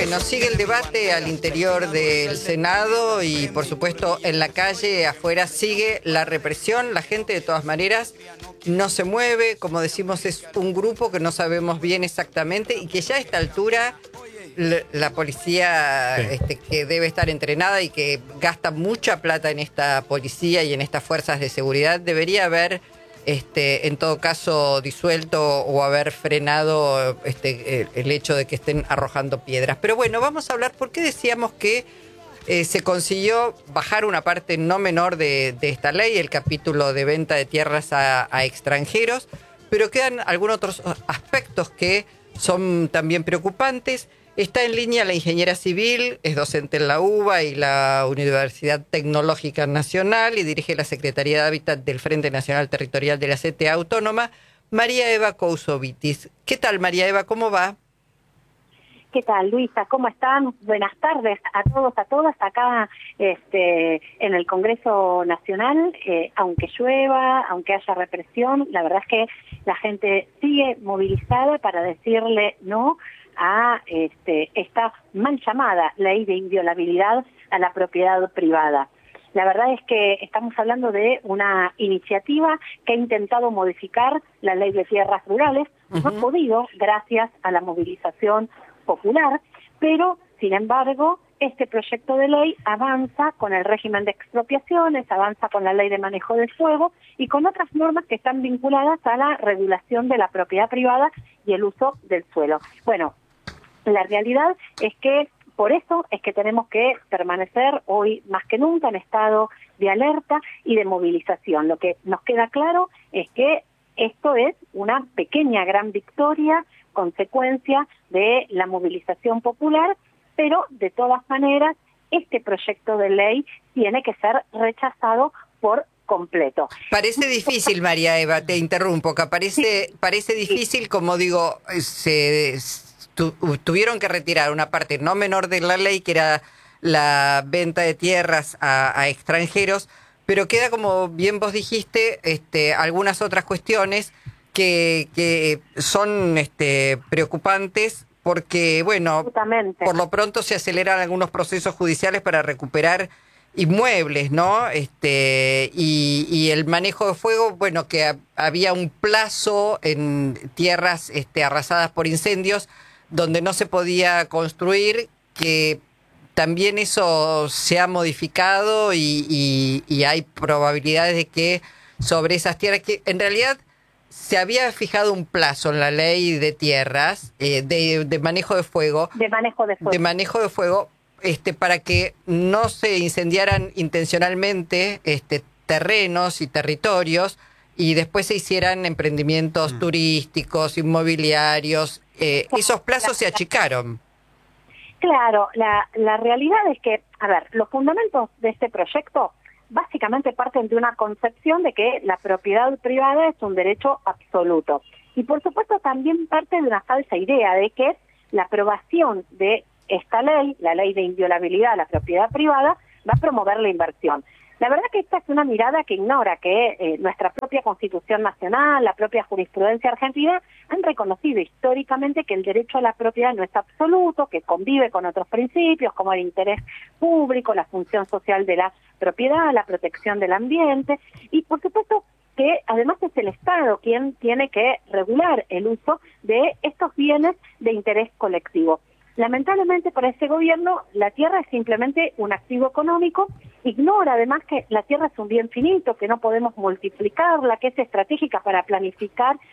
Bueno, sigue el debate al interior del Senado y, por supuesto, en la calle, afuera, sigue la represión. La gente, de todas maneras, no se mueve. Como decimos, es un grupo que no sabemos bien exactamente y que ya a esta altura la policía, que debe estar entrenada y que gasta mucha plata en esta policía y en estas fuerzas de seguridad, debería haber en todo caso disuelto o haber frenado el hecho de que estén arrojando piedras. Pero bueno, vamos a hablar por qué decíamos que se consiguió bajar una parte no menor de esta ley, el capítulo de venta de tierras a extranjeros, pero quedan algunos otros aspectos que son también preocupantes. Está en línea la ingeniera civil, es docente en la UBA y la Universidad Tecnológica Nacional y dirige la Secretaría de Hábitat del Frente Nacional Territorial de la CTA Autónoma, María Eva Cousovitis. ¿Qué tal, María Eva? ¿Cómo va? ¿Qué tal, Luisa? ¿Cómo están? Buenas tardes a todos, a todas. Acá en el Congreso Nacional, aunque llueva, aunque haya represión, la verdad es que la gente sigue movilizada para decirle no a esta mal llamada ley de inviolabilidad a la propiedad privada. La verdad es que estamos hablando de una iniciativa que ha intentado modificar la ley de tierras rurales, no ha podido gracias a la movilización popular, pero sin embargo este proyecto de ley avanza con el régimen de expropiaciones, avanza con la ley de manejo del fuego y con otras normas que están vinculadas a la regulación de la propiedad privada y el uso del suelo. Bueno, la realidad es que por eso es que tenemos que permanecer hoy más que nunca en estado de alerta y de movilización. Lo que nos queda claro es que esto es una pequeña gran victoria, consecuencia de la movilización popular, pero de todas maneras este proyecto de ley tiene que ser rechazado por completo. Parece difícil, María Eva, te interrumpo, que parece difícil, como digo, tuvieron que retirar una parte no menor de la ley, que era la venta de tierras a extranjeros, pero queda, como bien vos dijiste, algunas otras cuestiones que son preocupantes porque, bueno, por lo pronto se aceleran algunos procesos judiciales para recuperar inmuebles, ¿no? Y el manejo de fuego, bueno, que había un plazo en tierras arrasadas por incendios donde no se podía construir, que también eso se ha modificado y hay probabilidades de que sobre esas tierras, que en realidad se había fijado un plazo en la ley de tierras de manejo de fuego. De manejo de fuego, para que no se incendiaran intencionalmente terrenos y territorios y después se hicieran emprendimientos turísticos, inmobiliarios. Esos plazos se achicaron. Claro, la realidad es que, a ver, los fundamentos de este proyecto básicamente parten de una concepción de que la propiedad privada es un derecho absoluto. Y por supuesto también parte de una falsa idea de que la aprobación de esta ley, la ley de inviolabilidad a la propiedad privada, va a promover la inversión. La verdad que esta es una mirada que ignora que nuestra propia Constitución Nacional, la propia jurisprudencia argentina, han reconocido históricamente que el derecho a la propiedad no es absoluto, que convive con otros principios como el interés público, la función social de la propiedad, la protección del ambiente y por supuesto que además es el Estado quien tiene que regular el uso de estos bienes de interés colectivo. Lamentablemente para este gobierno la tierra es simplemente un activo económico, ignora además que la tierra es un bien finito, que no podemos multiplicarla, que es estratégica para planificar